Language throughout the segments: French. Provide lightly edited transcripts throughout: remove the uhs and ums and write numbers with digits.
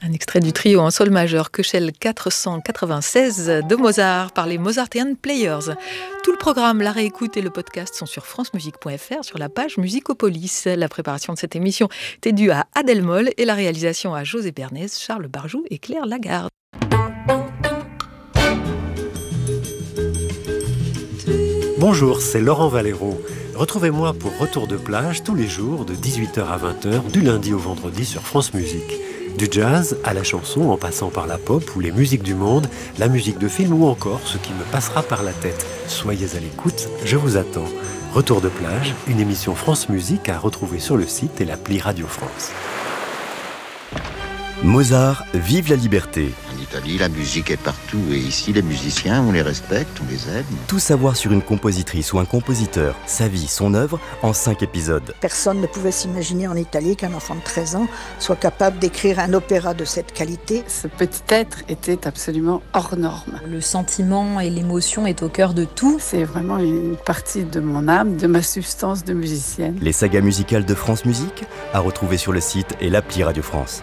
Un extrait du trio en sol majeur Köchel 496 de Mozart par les Mozartian Players. Tout le programme, la réécoute et le podcast sont sur francemusique.fr sur la page Musicopolis. La préparation de cette émission était due à Adèle Moll et la réalisation à José Bernès, Charles Barjou et Claire Lagarde. Bonjour, c'est Laurent Valero. Retrouvez-moi pour Retour de plage tous les jours de 18h à 20h du lundi au vendredi sur France Musique. Du jazz à la chanson en passant par la pop ou les musiques du monde, la musique de film ou encore ce qui me passera par la tête. Soyez à l'écoute, je vous attends. Retour de plage, une émission France Musique à retrouver sur le site et l'appli Radio France. Mozart, vive la liberté. En Italie, la musique est partout et ici, les musiciens, on les respecte, on les aime. Tout savoir sur une compositrice ou un compositeur, sa vie, son œuvre, en 5 épisodes. Personne ne pouvait s'imaginer en Italie qu'un enfant de 13 ans soit capable d'écrire un opéra de cette qualité. Ce petit être était absolument hors norme. Le sentiment et l'émotion est au cœur de tout. C'est vraiment une partie de mon âme, de ma substance de musicienne. Les sagas musicales de France Musique, à retrouver sur le site et l'appli Radio France.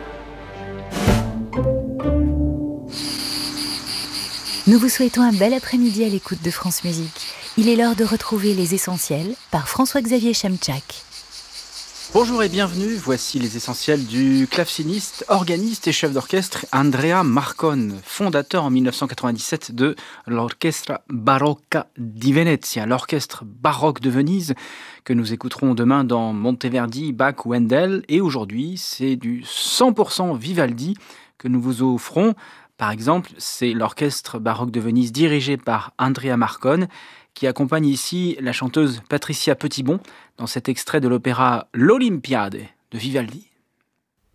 Nous vous souhaitons un bel après-midi à l'écoute de France Musique. Il est l'heure de retrouver Les Essentiels par François-Xavier Chemchak. Bonjour et bienvenue, voici les essentiels du claveciniste, organiste et chef d'orchestre Andrea Marcon, fondateur en 1997 de l'Orchestra Barocca di Venezia, l'orchestre baroque de Venise, que nous écouterons demain dans Monteverdi, Bach ou Handel. Et aujourd'hui, c'est du 100% Vivaldi que nous vous offrons. Par exemple, c'est l'orchestre baroque de Venise dirigé par Andrea Marcon qui accompagne ici la chanteuse Patricia Petitbon dans cet extrait de l'opéra L'Olympiade de Vivaldi.